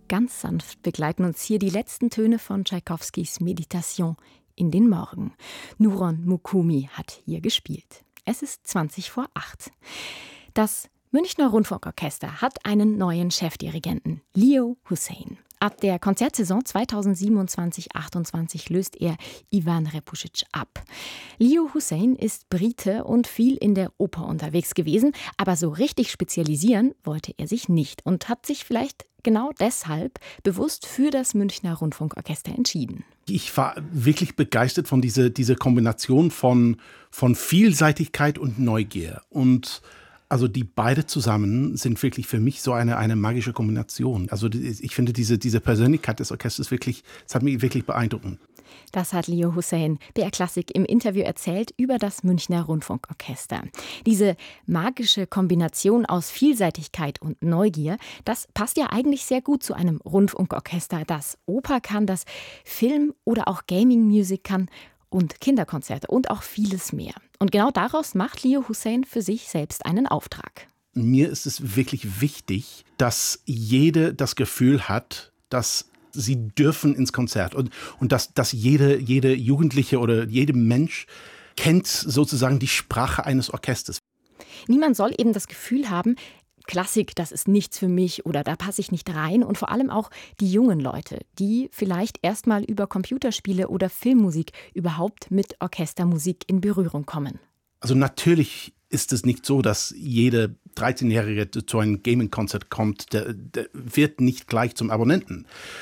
Ganz sanft begleiten uns hier die letzten Töne von Tschaikowskis Meditation in den Morgen. Nuron Mukumi hat hier gespielt. Es ist 20:08. Das Münchner Rundfunkorchester hat einen neuen Chefdirigenten, Leo Hussein. Ab der Konzertsaison 2027/28 löst er Ivan Repusic ab. Leo Hussein ist Brite und viel in der Oper unterwegs gewesen, aber so richtig spezialisieren wollte er sich nicht und hat sich vielleicht genau deshalb bewusst für das Münchner Rundfunkorchester entschieden. Ich war wirklich begeistert von dieser Kombination von Vielseitigkeit und Neugier. Und also die beide zusammen sind wirklich für mich so eine magische Kombination. Also ich finde diese Persönlichkeit des Orchesters wirklich, das hat mich wirklich beeindruckt. Das hat Leo Hussein, BR Klassik, im Interview erzählt über das Münchner Rundfunkorchester. Diese magische Kombination aus Vielseitigkeit und Neugier, das passt ja eigentlich sehr gut zu einem Rundfunkorchester, das Oper kann, das Film oder auch Gaming-Music kann und Kinderkonzerte und auch vieles mehr. Und genau daraus macht Leo Hussein für sich selbst einen Auftrag. Mir ist es wirklich wichtig, dass jeder das Gefühl hat, dass sie dürfen ins Konzert und dass jede Jugendliche oder jeder Mensch kennt sozusagen die Sprache eines Orchesters. Niemand soll eben das Gefühl haben, Klassik, das ist nichts für mich oder da passe ich nicht rein. Und vor allem auch die jungen Leute, die vielleicht erst mal über Computerspiele oder Filmmusik überhaupt mit Orchestermusik in Berührung kommen. Also natürlich ist es nicht so, dass jeder 13-Jährige zu einem Gaming-Konzert kommt, der wird nicht gleich zum Abonnenten.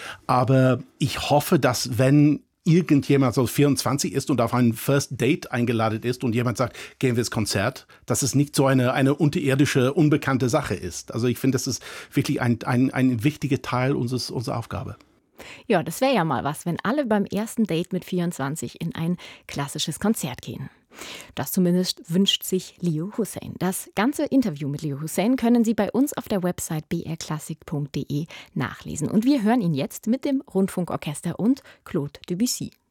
Aber ich hoffe, dass wenn irgendjemand so 24 ist und auf ein First Date eingeladen ist und jemand sagt, gehen wir ins Konzert, dass es nicht so eine unterirdische, unbekannte Sache ist. Also ich finde, das ist wirklich ein wichtiger Teil unserer Aufgabe. Ja, das wäre ja mal was, wenn alle beim ersten Date mit 24 in ein klassisches Konzert gehen. Das zumindest wünscht sich Leo Hussein. Das ganze Interview mit Leo Hussein können Sie bei uns auf der Website brklassik.de nachlesen. Und wir hören ihn jetzt mit dem Rundfunkorchester und Claude Debussy.